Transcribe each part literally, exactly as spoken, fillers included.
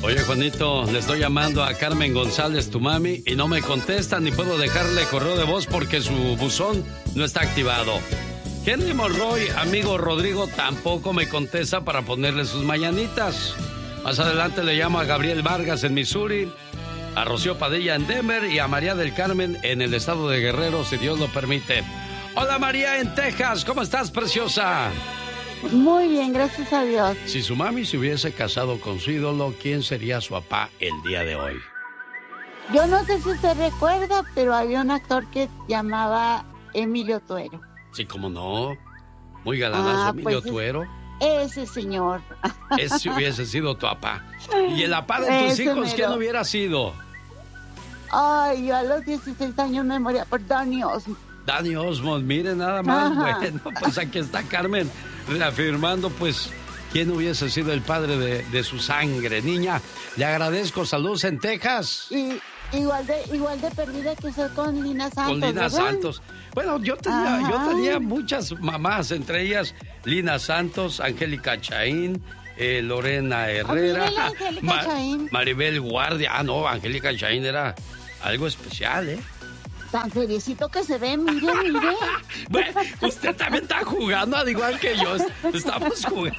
Oye, Juanito, le estoy llamando a Carmen González, tu mami, y no me contesta ni puedo dejarle correo de voz porque su buzón no está activado. Henry Monroy, amigo Rodrigo, tampoco me contesta para ponerle sus mañanitas. Más adelante le llamo a Gabriel Vargas en Missouri, a Rocío Padilla en Denver y a María del Carmen en el estado de Guerrero, si Dios lo permite. Hola, María en Texas, ¿cómo estás, preciosa? Muy bien, gracias a Dios. Si su mami se hubiese casado con su ídolo, ¿quién sería su papá el día de hoy? Yo no sé si usted recuerda, pero había un actor que llamaba Emilio Tuero. Sí, cómo no. Muy galanazo, ah, Emilio pues Tuero. Ese señor. Ese hubiese sido tu papá. ¿Y el papá de tus ese hijos mero. quién hubiera sido? Ay, yo a los dieciséis años me moría por Danny Osmond. Danny Osmond, mire nada más. Ajá. Bueno, pues aquí está Carmen reafirmando, pues, quién hubiese sido el padre de, de su sangre. Niña, le agradezco. Saludos en Texas. Y igual de igual de perdida que ser con Lina Santos. Con Lina ¿verdad? Santos. Bueno, yo tenía, yo tenía muchas mamás, entre ellas Lina Santos, Angélica Chaín, eh, Lorena Herrera, oh, Ma Maribel Guardia. Ah, no, Angélica Chaín era algo especial, ¿eh? Tan felicito que se ve, mire, mire. Bueno, usted también está jugando, al igual que yo. Estamos jugando.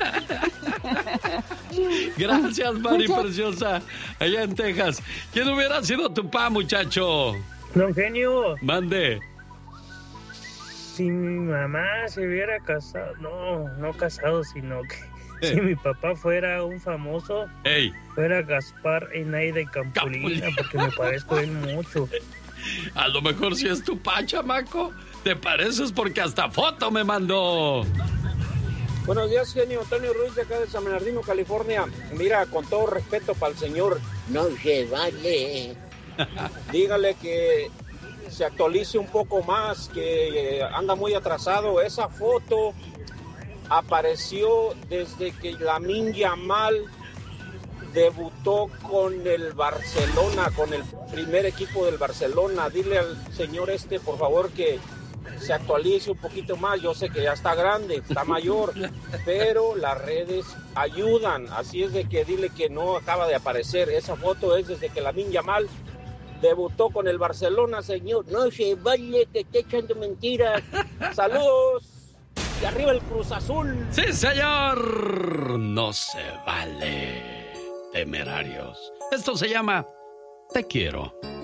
Gracias, Mari preciosa. Allá en Texas. ¿Quién hubiera sido tu papá, muchacho? Don Genio. Mande. Si mi mamá se hubiera casado, no, no casado, sino que eh. si mi papá fuera un famoso, Ey. fuera Gaspar Enaida Campolina, Campolina, porque me parezco a él mucho. A lo mejor si es tu pa, chamaco. Te pareces porque hasta foto me mandó. Buenos días, genio. Antonio Ruiz de acá de San Bernardino, California. Mira, con todo respeto para el señor, no se vale. Dígale que se actualice un poco más, que anda muy atrasado. Esa foto apareció desde que Lamine Yamal debutó con el Barcelona, con el primer equipo del Barcelona. Dile al señor este, por favor, que se actualice un poquito más. Yo sé que ya está grande, está mayor, pero las redes ayudan. Así es de que dile que no acaba de aparecer. Esa foto es desde que Lamine Yamal debutó con el Barcelona, señor. No se vale que esté echando mentiras. Saludos. Y arriba el Cruz Azul. Sí, señor. No se vale. Temerarios. Esto se llama Te Quiero.